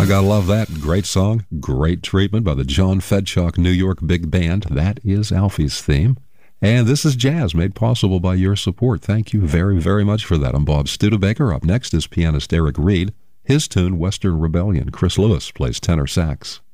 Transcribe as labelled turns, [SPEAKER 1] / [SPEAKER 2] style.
[SPEAKER 1] I gotta love that. Great song, great treatment by the John Fedchock New York Big Band. That is Alfie's theme. And this is jazz made possible by your support. Thank you very, very much for that. I'm Bob Studebaker. Up next is pianist Eric Reed. His tune, Western Rebellion. Chris Lewis plays tenor sax.